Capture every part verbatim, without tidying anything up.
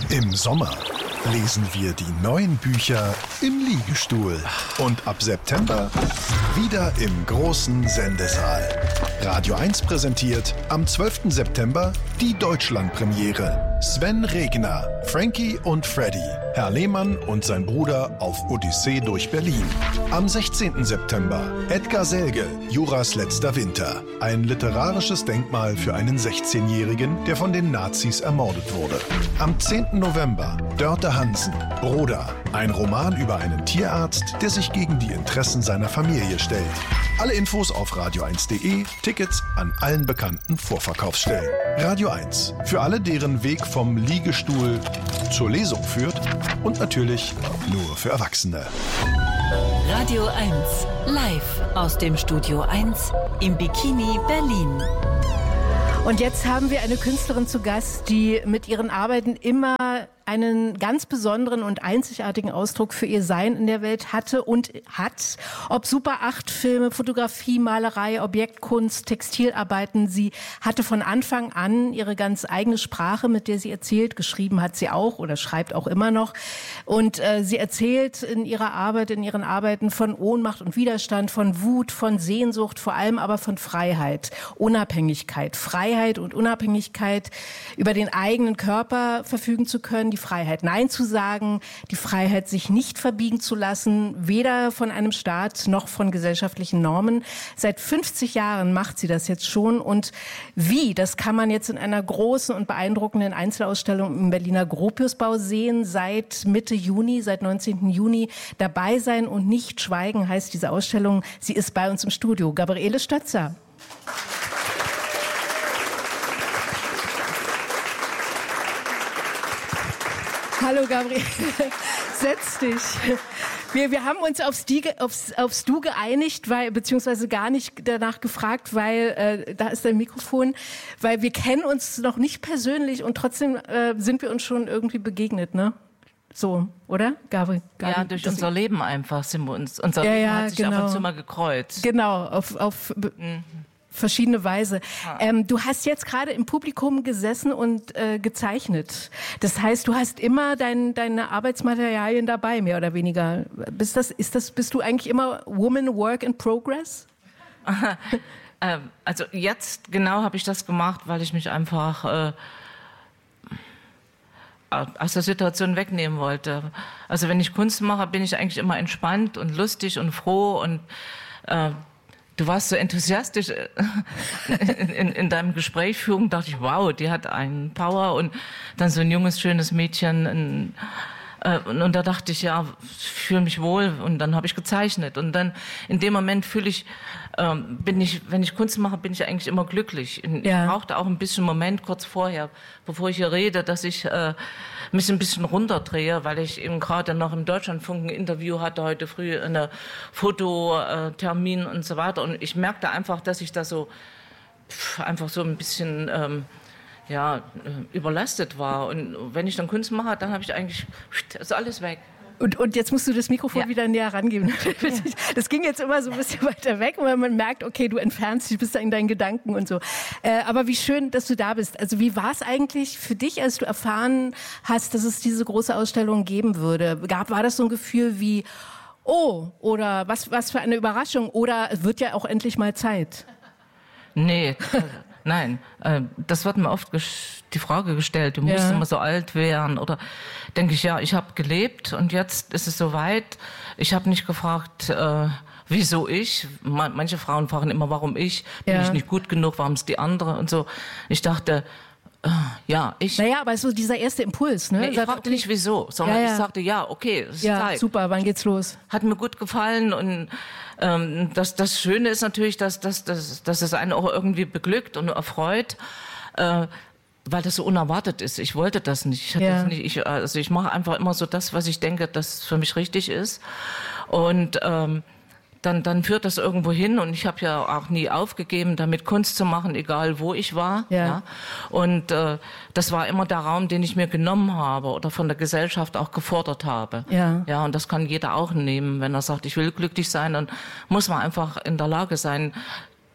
Im Sommer lesen wir die neuen Bücher im Liegestuhl. Und ab September wieder im großen Sendesaal. Radio eins präsentiert am zwölften September die Deutschlandpremiere. Sven Regner, Frankie und Freddy, Herr Lehmann und sein Bruder auf Odyssee durch Berlin. Am sechzehnten September Edgar Selge, Juras letzter Winter. Ein literarisches Denkmal für einen sechzehnjährigen, der von den Nazis ermordet wurde. Am zehnten November Dörte Hansen, Broder. Ein Roman über einen Tierarzt, der sich gegen die Interessen seiner Familie stellt. Alle Infos auf radio eins punkt de, Tickets an allen bekannten Vorverkaufsstellen. Radio eins, für alle, deren Weg vom Liegestuhl zur Lesung führt und natürlich nur für Erwachsene. Radio eins, live aus dem Studio eins im Bikini Berlin. Und jetzt haben wir eine Künstlerin zu Gast, die mit ihren Arbeiten immer einen ganz besonderen und einzigartigen Ausdruck für ihr Sein in der Welt hatte und hat. Ob Super acht Filme, Fotografie, Malerei, Objektkunst, Textilarbeiten. Sie hatte von Anfang an ihre ganz eigene Sprache, mit der sie erzählt. Geschrieben hat sie auch oder schreibt auch immer noch. Und äh, sie erzählt in ihrer Arbeit, in ihren Arbeiten von Ohnmacht und Widerstand, von Wut, von Sehnsucht, vor allem aber von Freiheit, Unabhängigkeit. Freiheit und Unabhängigkeit, über den eigenen Körper verfügen zu können, die Freiheit, Nein zu sagen, die Freiheit, sich nicht verbiegen zu lassen, weder von einem Staat noch von gesellschaftlichen Normen. Seit fünfzig Jahren macht sie das jetzt schon. Und wie, das kann man jetzt in einer großen und beeindruckenden Einzelausstellung im Berliner Gropiusbau sehen. Seit Mitte Juni, seit neunzehnten Juni. Dabei sein und nicht schweigen heißt diese Ausstellung. Sie ist bei uns im Studio. Gabriele Stötzer. Hallo Gabriele, setz dich. Wir, wir haben uns aufs, Die, aufs, aufs Du geeinigt, weil, beziehungsweise gar nicht danach gefragt, weil, äh, da ist dein Mikrofon, weil wir kennen uns noch nicht persönlich und trotzdem äh, sind wir uns schon irgendwie begegnet, ne? So, oder? Gabriele? Ja, durch unser Leben einfach sind wir uns, unser ja, Leben ja, hat sich genau. ab und zu mal gekreuzt. Genau, auf, auf mhm. verschiedene Weise. Ah. Ähm, du hast jetzt gerade im Publikum gesessen und äh, gezeichnet. Das heißt, du hast immer dein, deine Arbeitsmaterialien dabei, mehr oder weniger. Bist, das, ist das, bist du eigentlich immer Woman Work in Progress? ähm, also jetzt genau habe ich das gemacht, weil ich mich einfach äh, aus der Situation wegnehmen wollte. Also wenn ich Kunst mache, bin ich eigentlich immer entspannt und lustig und froh und äh, du warst so enthusiastisch in, in, in deinem Gesprächsführung, dachte ich, wow, die hat einen Power und dann so ein junges, schönes Mädchen. Ein, äh, und, und da dachte ich, ja, ich fühle mich wohl und dann habe ich gezeichnet. Und dann in dem Moment fühle ich, ähm, bin ich, wenn ich Kunst mache, bin ich eigentlich immer glücklich. Ja. Ich brauchte auch ein bisschen Moment kurz vorher, bevor ich hier rede, dass ich äh, mich ein bisschen runterdrehe, weil ich eben gerade noch im Deutschlandfunk ein Interview hatte heute früh, eine Fototermin und so weiter. Und ich merkte einfach, dass ich da so pff, einfach so ein bisschen ähm, ja, überlastet war. Und wenn ich dann Kunst mache, dann habe ich eigentlich, ist alles weg. Und, und jetzt musst du das Mikrofon ja. wieder näher rangeben. Ja. Das ging jetzt immer so ein bisschen weiter weg, weil man merkt, okay, du entfernst dich, bist da in deinen Gedanken und so. Äh, aber wie schön, dass du da bist. Also wie war es eigentlich für dich, als du erfahren hast, dass es diese große Ausstellung geben würde? Gab, war das so ein Gefühl wie, oh, oder was, was für eine Überraschung, oder es wird ja auch endlich mal Zeit? Nee, nein, äh, das wird mir oft ges- die Frage gestellt, du musst ja. immer so alt werden, oder denke ich, ja, ich habe gelebt und jetzt ist es soweit. Ich habe nicht gefragt, äh, wieso ich. Manche Frauen fragen immer, warum ich, bin ja. ich nicht gut genug, warum ist die andere und so. Ich dachte, äh, ja, ich. Naja, aber so dieser erste Impuls, ne? Nee, ich fragte okay. nicht wieso, sondern ja, ja. ich sagte, ja, okay, es ist ja, Zeit. Super, wann geht's los? Hat mir gut gefallen und ähm, das, das Schöne ist natürlich, dass, dass, dass, dass es einen auch irgendwie beglückt und erfreut, äh, weil das so unerwartet ist. Ich wollte das nicht. Ich, hatte ja. das nicht. ich, also ich mache einfach immer so das, was ich denke, das für mich richtig ist. Und ähm, dann, dann führt das irgendwo hin. Und ich habe ja auch nie aufgegeben, damit Kunst zu machen, egal wo ich war. Ja. Ja. Und äh, das war immer der Raum, den ich mir genommen habe oder von der Gesellschaft auch gefordert habe. Ja. Ja, und das kann jeder auch nehmen, wenn er sagt, ich will glücklich sein, dann muss man einfach in der Lage sein,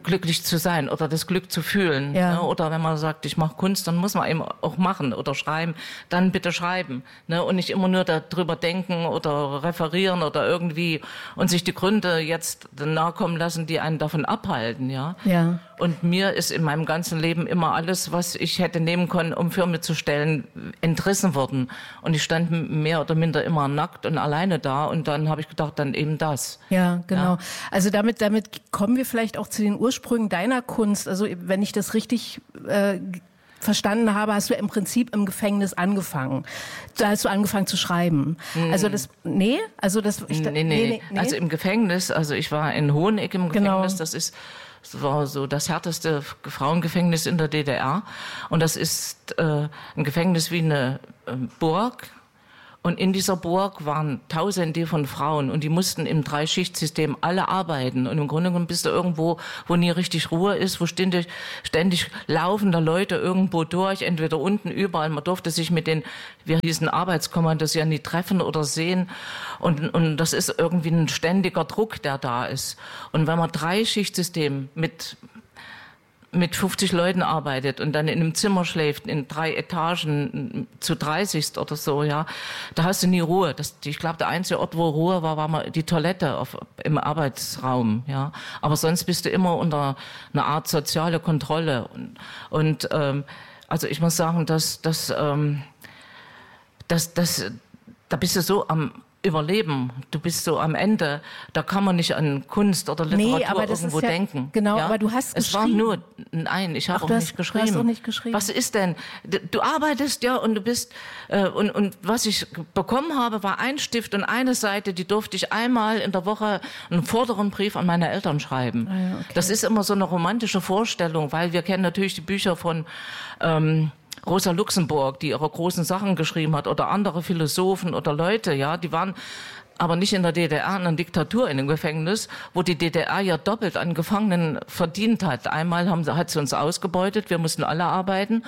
glücklich zu sein oder das Glück zu fühlen. Ja. Ne? Oder wenn man sagt, ich mache Kunst, dann muss man eben auch machen oder schreiben, dann bitte schreiben. Ne? Und nicht immer nur darüber denken oder referieren oder irgendwie und sich die Gründe jetzt nahe kommen lassen, die einen davon abhalten. Ja? Ja. Und mir ist in meinem ganzen Leben immer alles, was ich hätte nehmen können, um für mich zu stellen, entrissen worden. Und ich stand mehr oder minder immer nackt und alleine da. Und dann habe ich gedacht, dann eben das. Ja, genau. Ja. Also damit, damit kommen wir vielleicht auch zu den Ursprüngen deiner Kunst. Also wenn ich das richtig äh, verstanden habe, hast du im Prinzip im Gefängnis angefangen. Da hast du angefangen zu schreiben. Hm. Also das, nee, also das. Ich, nee, nee, nee, nee. Also im Gefängnis, also ich war in Hoheneck im Gefängnis, genau. Das ist Das war so das härteste Frauengefängnis in der D D R. Und das ist äh, ein Gefängnis wie eine äh, Burg. Und in dieser Burg waren Tausende von Frauen und die mussten im Dreischichtsystem alle arbeiten. Und im Grunde genommen bist du irgendwo, wo nie richtig Ruhe ist, wo ständig, ständig laufen da Leute irgendwo durch, entweder unten, überall. Man durfte sich mit den, wir hießen Arbeitskommandos ja nie treffen oder sehen. Und, und das ist irgendwie ein ständiger Druck, der da ist. Und wenn man Dreischichtsystem mit mit fünfzig Leuten arbeitet und dann in einem Zimmer schläft, in drei Etagen zu dreißig oder so, ja, da hast du nie Ruhe. Das, ich glaube, der einzige Ort, wo Ruhe war, war mal die Toilette auf, im Arbeitsraum, ja. Aber sonst bist du immer unter einer Art soziale Kontrolle. Und, und ähm, also ich muss sagen, dass, dass, ähm, dass, dass, da bist du so am Überleben, du bist so am Ende, da kann man nicht an Kunst oder Literatur nee, aber das irgendwo ist ja, denken. Genau, ja? aber du hast es geschrieben. Es war nur, nein, ich habe auch, nicht geschrieben. Du hast auch nicht geschrieben. Was ist denn, du arbeitest ja und du bist, äh, und, und was ich bekommen habe, war ein Stift und eine Seite, die durfte ich einmal in der Woche einen vorderen Brief an meine Eltern schreiben. Ah ja, okay. Das ist immer so eine romantische Vorstellung, weil wir kennen natürlich die Bücher von, ähm, Rosa Luxemburg, die ihre großen Sachen geschrieben hat, oder andere Philosophen oder Leute, ja, die waren aber nicht in der D D R, in einer Diktatur in dem Gefängnis, wo die D D R ja doppelt an Gefangenen verdient hat. Einmal haben sie, hat sie uns ausgebeutet, wir mussten alle arbeiten.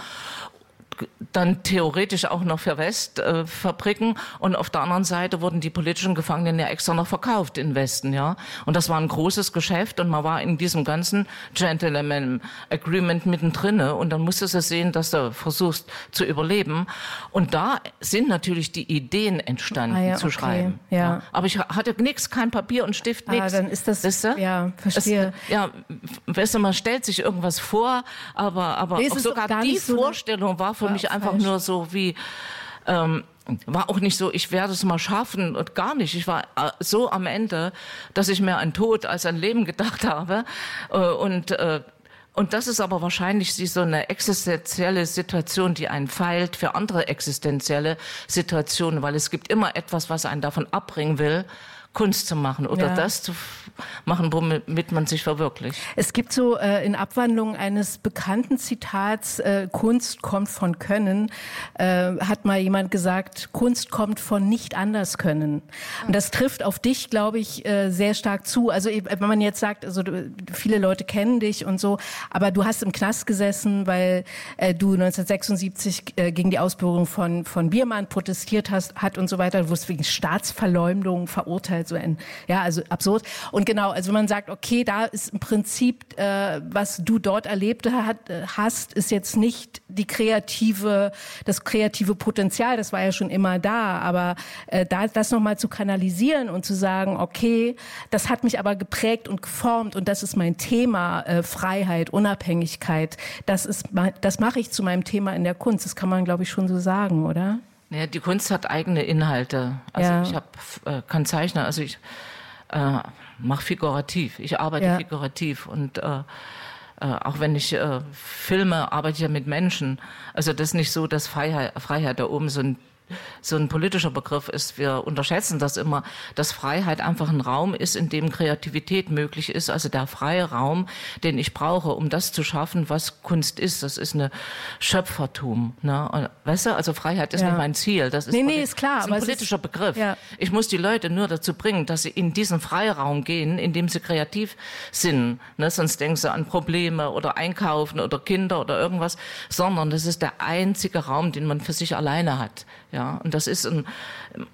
Dann theoretisch auch noch für Westfabriken äh, und auf der anderen Seite wurden die politischen Gefangenen ja extra noch verkauft in Westen, ja. Und das war ein großes Geschäft und man war in diesem ganzen Gentleman Agreement mittendrin und dann musstest du sehen, dass du versuchst zu überleben. Und da sind natürlich die Ideen entstanden, ah, ja, zu okay. schreiben. Ja. Ja. Aber ich hatte nichts, kein Papier und Stift, nichts. Ah, dann ist das, weißt du? ja, verstehe. Es, ja, weißt du, man stellt sich irgendwas vor, aber, aber nee, auch sogar die so Vorstellung war für mich einfach falsch. Nur so wie, ähm, war auch nicht so, ich werde es mal schaffen und gar nicht. Ich war äh, so am Ende, dass ich mehr an Tod als an Leben gedacht habe. Äh, und, äh, und das ist aber wahrscheinlich so eine existenzielle Situation, die einen feilt für andere existenzielle Situationen, weil es gibt immer etwas, was einen davon abbringen will, Kunst zu machen oder ja. das zu machen, womit man sich verwirklicht. Es gibt so äh, in Abwandlung eines bekannten Zitats, äh, Kunst kommt von Können, äh, hat mal jemand gesagt, Kunst kommt von nicht anders können. Und das trifft auf dich, glaube ich, äh, sehr stark zu. Also wenn man jetzt sagt, also du, viele Leute kennen dich und so, aber du hast im Knast gesessen, weil äh, du neunzehnhundertsechsundsiebzig äh, gegen die Ausbürgerung von, von Biermann protestiert hast hat und so weiter. Du wurdest wegen Staatsverleumdung verurteilt. So ein, ja, also absurd. Und genau, also wenn man sagt, okay, da ist im Prinzip, äh, was du dort erlebt hat, hast, ist jetzt nicht die kreative, das kreative Potenzial, das war ja schon immer da, aber äh, da das nochmal zu kanalisieren und zu sagen, okay, das hat mich aber geprägt und geformt und das ist mein Thema, äh, Freiheit, Unabhängigkeit, das ist, das mache ich zu meinem Thema in der Kunst, das kann man, glaube ich, schon so sagen, oder? Ja, die Kunst hat eigene Inhalte. Also ja. ich hab, äh, kann zeichnen, also ich äh, mache figurativ. Ich arbeite ja. figurativ und äh, äh, auch wenn ich äh, filme, arbeite ich ja mit Menschen. Also das ist nicht so, dass Freiheit, Freiheit da oben so ein so ein politischer Begriff ist. Wir unterschätzen das immer, dass Freiheit einfach ein Raum ist, in dem Kreativität möglich ist. Also der freie Raum, den ich brauche, um das zu schaffen, was Kunst ist. Das ist eine Schöpfertum. Ne? Und, weißt du, also Freiheit ist ja. nicht mein Ziel. Das ist, nee, nee, ist klar, das ist ein politischer ist, Begriff. Ja. Ich muss die Leute nur dazu bringen, dass sie in diesen Freiraum gehen, in dem sie kreativ sind. Ne? Sonst denken sie an Probleme oder Einkaufen oder Kinder oder irgendwas. Sondern das ist der einzige Raum, den man für sich alleine hat. Ja, und das ist ein,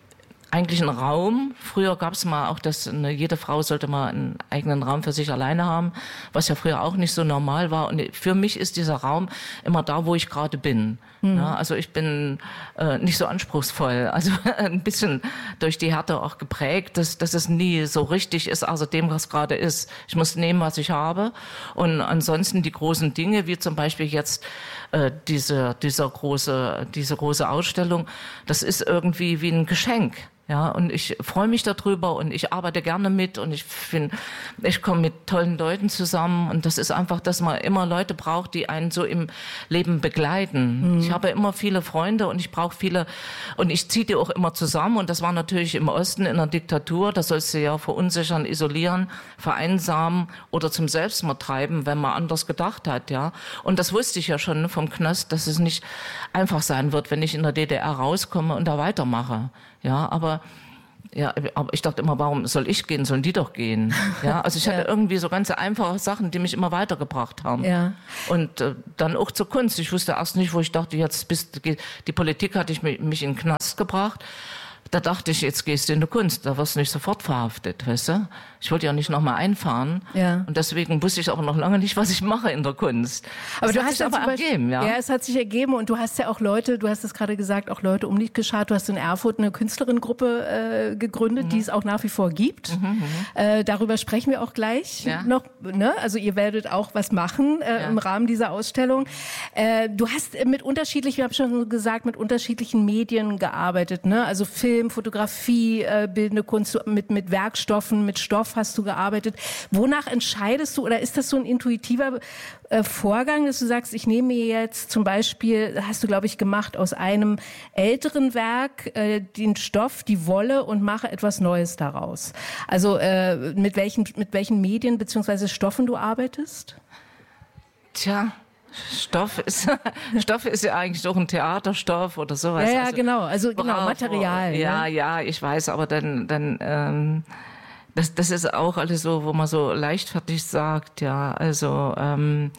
eigentlich ein Raum. Früher gab es mal auch, dass eine, jede Frau sollte mal einen eigenen Raum für sich alleine haben, was ja früher auch nicht so normal war. Und für mich ist dieser Raum immer da, wo ich gerade bin. Mhm. Ja, also ich bin äh, nicht so anspruchsvoll, also ein bisschen durch die Härte auch geprägt, dass, dass es nie so richtig ist, außer dem, was gerade ist. Ich muss nehmen, was ich habe. Und ansonsten die großen Dinge, wie zum Beispiel jetzt äh, diese, dieser große, diese große Ausstellung, das ist irgendwie wie ein Geschenk. Ja, und ich freue mich darüber und ich arbeite gerne mit und ich finde, ich komme mit tollen Leuten zusammen und das ist einfach, dass man immer Leute braucht, die einen so im Leben begleiten. Mhm. Ich habe immer viele Freunde und ich brauche viele und ich ziehe die auch immer zusammen und das war natürlich im Osten in der Diktatur, da sollst du ja verunsichern, isolieren, vereinsamen oder zum Selbstmord treiben, wenn man anders gedacht hat, ja. Und das wusste ich ja schon vom Knast, dass es nicht einfach sein wird, wenn ich in der D D R rauskomme und da weitermache. Ja, aber ja, aber ich dachte immer, warum soll ich gehen? Sollen die doch gehen? Ja, also ich hatte ja. irgendwie so ganz einfache Sachen, die mich immer weitergebracht haben. Ja. Und äh, dann auch zur Kunst. Ich wusste erst nicht, wo ich dachte, jetzt bist die Politik hatte ich mich, mich in den Knast gebracht. Da dachte ich, jetzt gehst du in die Kunst, da wirst du nicht sofort verhaftet, weißt du? Ich wollte ja nicht nochmal einfahren. Ja. Und deswegen wusste ich auch noch lange nicht, was ich mache in der Kunst. Aber das du hat hast sich aber Beispiel, ergeben, ja. Ja, es hat sich ergeben und du hast ja auch Leute, du hast es gerade gesagt, auch Leute um dich geschart. Du hast in Erfurt eine Künstlerinnengruppe äh, gegründet, mhm. die es auch nach wie vor gibt. Mhm, äh, darüber sprechen wir auch gleich ja. noch. Ne? Also ihr werdet auch was machen äh, ja. im Rahmen dieser Ausstellung. Äh, du hast mit unterschiedlichen, ich habe schon gesagt, mit unterschiedlichen Medien gearbeitet, ne? Also Film, Fotografie, äh, bildende Kunst, mit, mit Werkstoffen, mit Stoff hast du gearbeitet. Wonach entscheidest du, oder ist das so ein intuitiver äh, Vorgang, dass du sagst, ich nehme mir jetzt zum Beispiel, hast du glaube ich gemacht, aus einem älteren Werk äh, den Stoff, die Wolle und mache etwas Neues daraus. Also äh, mit welchen, mit welchen Medien bzw. Stoffen du arbeitest? Tja, Stoff ist, Stoff ist ja eigentlich doch ein Theaterstoff oder sowas. Ja, ja, also, genau, also genau, bravo, Material. Ja, ne? ja, ich weiß, aber dann, dann, ähm, das, das ist auch alles so, wo man so leichtfertig sagt, ja, also, ähm,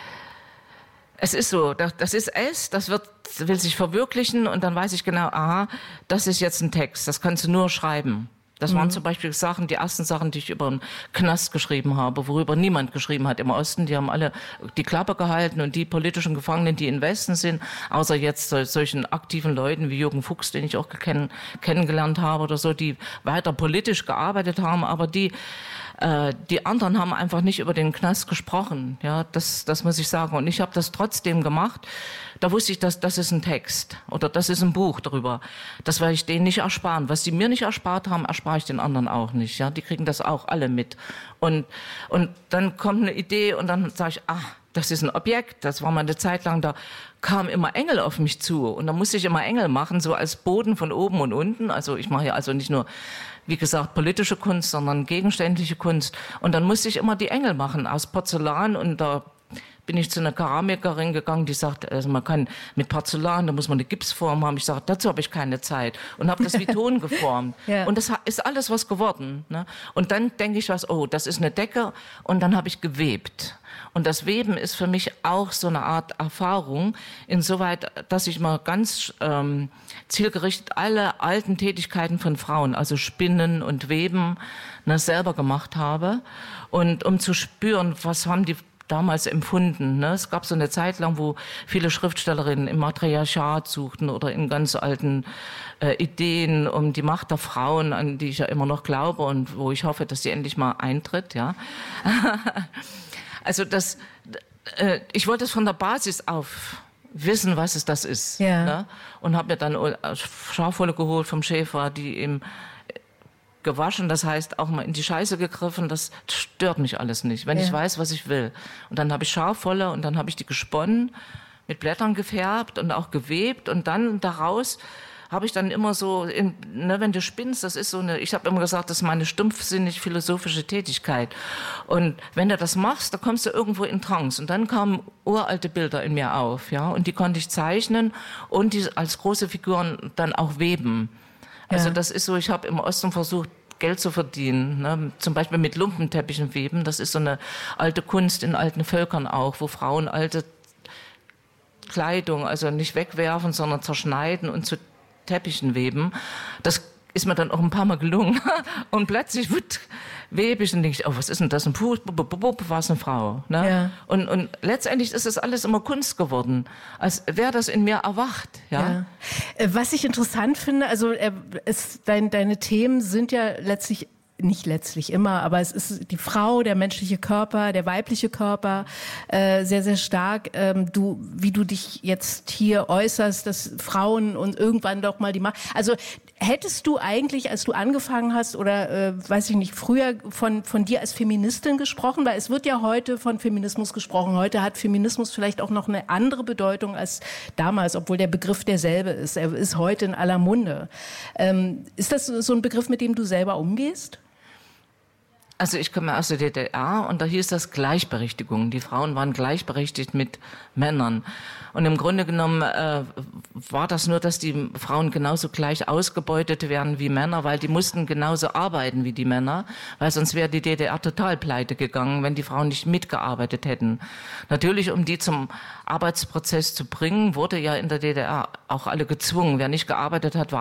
es ist so, das, das ist es, das wird, will sich verwirklichen und dann weiß ich genau, aha, das ist jetzt ein Text, das kannst du nur schreiben. Das waren mhm. zum Beispiel Sachen, die ersten Sachen, die ich über den Knast geschrieben habe, worüber niemand geschrieben hat im Osten. Die haben alle die Klappe gehalten und die politischen Gefangenen, die im Westen sind, außer jetzt solchen aktiven Leuten wie Jürgen Fuchs, den ich auch kenn, kennengelernt habe oder so, die weiter politisch gearbeitet haben, aber die äh, die anderen haben einfach nicht über den Knast gesprochen. Ja, das, das muss ich sagen. Und ich habe das trotzdem gemacht. Da wusste ich, dass das ist ein Text oder das ist ein Buch darüber. Das werde ich denen nicht ersparen. Was sie mir nicht erspart haben, erspare ich den anderen auch nicht. Ja, die kriegen das auch alle mit. Und und dann kommt eine Idee und dann sage ich, ah, das ist ein Objekt. Das war mal eine Zeit lang, da kamen immer Engel auf mich zu und da musste ich immer Engel machen, so als Boden von oben und unten. Also ich mache ja also nicht nur, wie gesagt, politische Kunst, sondern gegenständliche Kunst. Und dann musste ich immer die Engel machen aus Porzellan und da bin ich zu einer Keramikerin gegangen, die sagt, also man kann mit Porzellan, da muss man eine Gipsform haben. Ich sage, dazu habe ich keine Zeit und habe das wie Ton geformt. Ja. Und das ist alles was geworden. Ne? Und dann denke ich was, oh, das ist eine Decke und dann habe ich gewebt. Und das Weben ist für mich auch so eine Art Erfahrung, insoweit, dass ich mal ganz ähm, zielgerichtet alle alten Tätigkeiten von Frauen, also Spinnen und Weben, ne, selber gemacht habe. Und um zu spüren, was haben die damals empfunden. Ne? Es gab so eine Zeit lang, wo viele Schriftstellerinnen im Matriarchat suchten oder in ganz alten äh, Ideen um die Macht der Frauen, an die ich ja immer noch glaube und wo ich hoffe, dass sie endlich mal eintritt. Ja, also das, äh, ich wollte es von der Basis auf wissen, was es das ist. Ja. Ne? Und habe mir dann Schafwolle geholt vom Schäfer, die im gewaschen, das heißt auch mal in die Scheiße gegriffen, das stört mich alles nicht, wenn ja. ich weiß, was ich will. Und dann habe ich Schafwolle und dann habe ich die gesponnen, mit Blättern gefärbt und auch gewebt und dann daraus habe ich dann immer so, in, ne, wenn du spinnst, das ist so eine, ich habe immer gesagt, das ist meine stumpfsinnig philosophische Tätigkeit. Und wenn du das machst, da kommst du irgendwo in Trance. Und dann kamen uralte Bilder in mir auf, ja, und die konnte ich zeichnen und die als große Figuren dann auch weben. Also das ist so, ich habe im Osten versucht, Geld zu verdienen, ne? Zum Beispiel mit Lumpenteppichen weben. Das ist so eine alte Kunst in alten Völkern auch, wo Frauen alte Kleidung, also nicht wegwerfen, sondern zerschneiden und zu Teppichen weben. Das ist mir dann auch ein paar Mal gelungen. Und plötzlich wut, webe ich und denke ich, oh, was ist denn das? Ein Puh, war es eine Frau. Ne? Ja. Und, und letztendlich ist es alles immer Kunst geworden, als wäre das in mir erwacht. Ja? Ja. Was ich interessant finde, also es, dein, deine Themen sind ja letztlich nicht letztlich immer, aber es ist die Frau, der menschliche Körper, der weibliche Körper, äh, sehr, sehr stark. Ähm, du, wie du dich jetzt hier äußerst, dass Frauen und irgendwann doch mal die Macht. Also hättest du eigentlich, als du angefangen hast oder äh, weiß ich nicht, früher von von dir als Feministin gesprochen? Weil es wird ja heute von Feminismus gesprochen. Heute hat Feminismus vielleicht auch noch eine andere Bedeutung als damals, obwohl der Begriff derselbe ist. Er ist heute in aller Munde. Ähm, ist das so ein Begriff, mit dem du selber umgehst? Also ich komme aus der D D R und da hieß das Gleichberechtigung. Die Frauen waren gleichberechtigt mit Männern. Und im Grunde genommen äh, war das nur, dass die Frauen genauso gleich ausgebeutet werden wie Männer, weil die mussten genauso arbeiten wie die Männer, weil sonst wäre die D D R total pleite gegangen, wenn die Frauen nicht mitgearbeitet hätten. Natürlich, um die zum Arbeitsprozess zu bringen, wurde ja in der D D R auch alle gezwungen. Wer nicht gearbeitet hat, war